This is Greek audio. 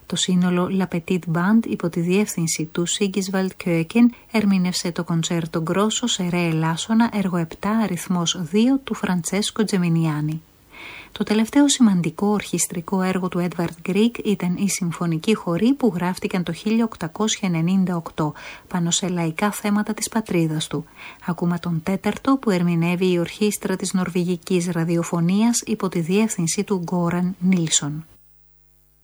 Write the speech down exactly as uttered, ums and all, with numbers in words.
Το σύνολο La Petite Band υπό τη διεύθυνση του Sigiswald Köken ερμήνευσε το κοντσέρτο γκρόσο σε ρε ελάσσονα έργο επτά αριθμός δύο του Φραντσέσκο Τζεμινιάνι. Το τελευταίο σημαντικό ορχιστρικό έργο του Edvard Grieg ήταν οι συμφωνικοί χοροί που γράφτηκαν το χίλια οκτακόσια ενενήντα οκτώ πάνω σε λαϊκά θέματα της πατρίδας του. Ακούμε τον τέταρτο που ερμηνεύει η ορχήστρα της νορβηγικής ραδιοφωνίας υπό τη διεύθυνση του Γκόραν Νίλσον.